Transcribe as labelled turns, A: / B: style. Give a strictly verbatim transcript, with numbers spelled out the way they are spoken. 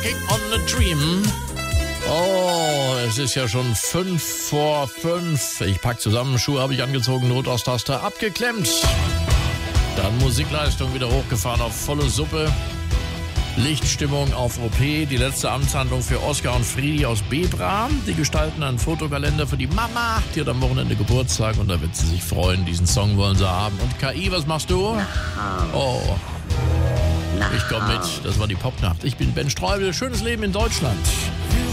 A: Working on a Dream. Oh, es ist ja schon fünf vor fünf. Ich pack zusammen, Schuhe habe ich angezogen, Notaustasser abgeklemmt. Dann Musikleistung wieder hochgefahren auf volle Suppe. Lichtstimmung auf O P, die letzte Amtshandlung für Oskar und Friedi aus Bebra. Die gestalten einen Fotokalender für die Mama. Die hat am Wochenende Geburtstag und da wird sie sich freuen. Diesen Song wollen sie haben. Und K I, was machst du? Oh, ich komm mit. Das war die Popnacht. Ich bin Ben Streubel. Schönes Leben in Deutschland.